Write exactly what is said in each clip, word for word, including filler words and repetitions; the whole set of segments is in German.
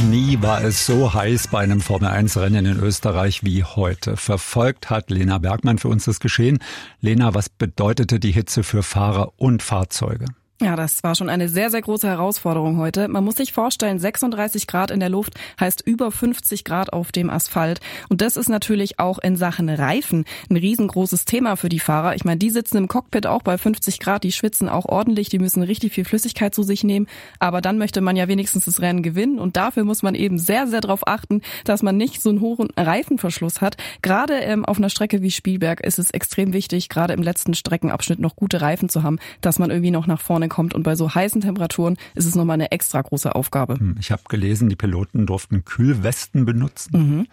Nie war es so heiß bei einem Formel eins Rennen in Österreich wie heute. Verfolgt hat Lena Bergmann für uns das Geschehen. Lena, was bedeutete die Hitze für Fahrer und Fahrzeuge? Ja, das war schon eine sehr, sehr große Herausforderung heute. Man muss sich vorstellen, sechsunddreißig Grad in der Luft heißt über fünfzig Grad auf dem Asphalt. Und das ist natürlich auch in Sachen Reifen ein riesengroßes Thema für die Fahrer. Ich meine, die sitzen im Cockpit auch bei fünfzig Grad, die schwitzen auch ordentlich, die müssen richtig viel Flüssigkeit zu sich nehmen. Aber dann möchte man ja wenigstens das Rennen gewinnen. Und dafür muss man eben sehr, sehr darauf achten, dass man nicht so einen hohen Reifenverschluss hat. Gerade ähm, auf einer Strecke wie Spielberg ist es extrem wichtig, gerade im letzten Streckenabschnitt noch gute Reifen zu haben, dass man irgendwie noch nach vorne kommt. Und bei so heißen Temperaturen ist es nochmal eine extra große Aufgabe. Ich habe gelesen, die Piloten durften Kühlwesten benutzen. Mhm.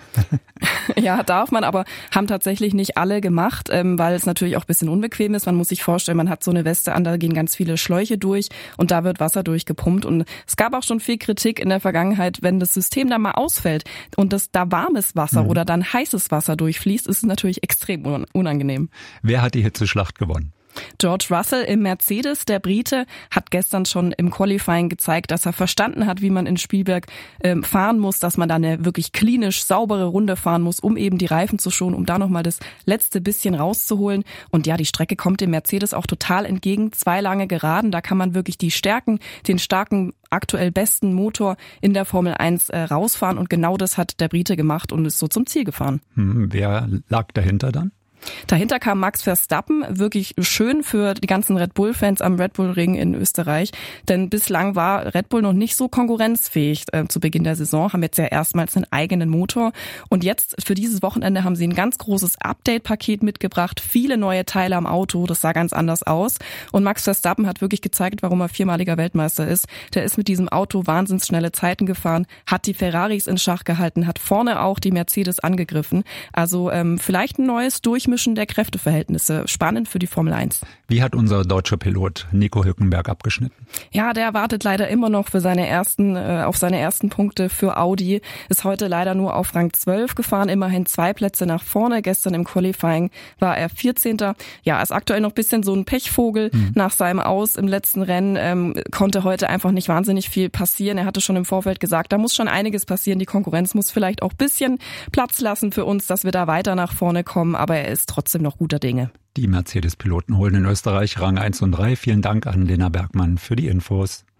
Ja, darf man, aber haben tatsächlich nicht alle gemacht, weil es natürlich auch ein bisschen unbequem ist. Man muss sich vorstellen, man hat so eine Weste an, da gehen ganz viele Schläuche durch und da wird Wasser durchgepumpt. Und es gab auch schon viel Kritik in der Vergangenheit, wenn das System da mal ausfällt und das da warmes Wasser mhm. oder dann heißes Wasser durchfließt, ist es natürlich extrem unangenehm. Wer hat die Hitzeschlacht gewonnen? George Russell im Mercedes, der Brite, hat gestern schon im Qualifying gezeigt, dass er verstanden hat, wie man in Spielberg ähm, fahren muss, dass man da eine wirklich klinisch saubere Runde fahren muss, um eben die Reifen zu schonen, um da nochmal das letzte bisschen rauszuholen. Und ja, die Strecke kommt dem Mercedes auch total entgegen. Zwei lange Geraden, da kann man wirklich die Stärken, den starken, aktuell besten Motor in der Formel eins äh, rausfahren. Und genau das hat der Brite gemacht und ist so zum Ziel gefahren. Hm, wer lag dahinter dann? Dahinter kam Max Verstappen, wirklich schön für die ganzen Red Bull-Fans am Red Bull Ring in Österreich, denn bislang war Red Bull noch nicht so konkurrenzfähig äh, zu Beginn der Saison, haben jetzt ja erstmals einen eigenen Motor und jetzt für dieses Wochenende haben sie ein ganz großes Update-Paket mitgebracht, viele neue Teile am Auto, das sah ganz anders aus und Max Verstappen hat wirklich gezeigt, warum er viermaliger Weltmeister ist. Der ist mit diesem Auto wahnsinnig schnelle Zeiten gefahren, hat die Ferraris in Schach gehalten, hat vorne auch die Mercedes angegriffen, also ähm, vielleicht ein neues Durchmischen der Kräfteverhältnisse. Spannend für die Formel eins. Wie hat unser deutscher Pilot Nico Hülkenberg abgeschnitten? Ja, der wartet leider immer noch für seine ersten, äh, auf seine ersten Punkte für Audi. Ist heute leider nur auf Rang zwölf gefahren, immerhin zwei Plätze nach vorne. Gestern im Qualifying war er vierzehnter Ja, ist aktuell noch ein bisschen so ein Pechvogel mhm. nach seinem Aus im letzten Rennen. Ähm, konnte heute einfach nicht wahnsinnig viel passieren. Er hatte schon im Vorfeld gesagt, da muss schon einiges passieren. Die Konkurrenz muss vielleicht auch ein bisschen Platz lassen für uns, dass wir da weiter nach vorne kommen. Aber er ist trotzdem noch guter Dinge. Die Mercedes-Piloten holen in Österreich Rang eins und drei. Vielen Dank an Lena Bergmann für die Infos.